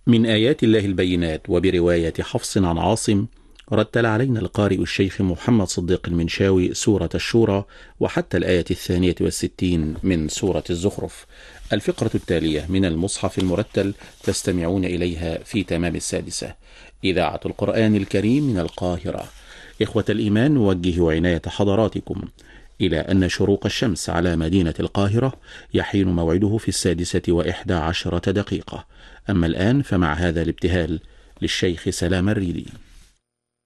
من آيات الله البينات وبرواية حفص عن عاصم رتل علينا القارئ الشيخ محمد صديق المنشاوي سورة الشورى وحتى الآية 62 من سورة الزخرف. الفقرة التالية من المصحف المرتل تستمعون إليها في تمام 6. إذاعة القرآن الكريم من القاهرة. إخوة الإيمان، نوجه عناية حضراتكم إلى أن شروق الشمس على مدينة القاهرة يحين موعده في 6:11. أما الآن فمع هذا الابتهال للشيخ سلام الريدي.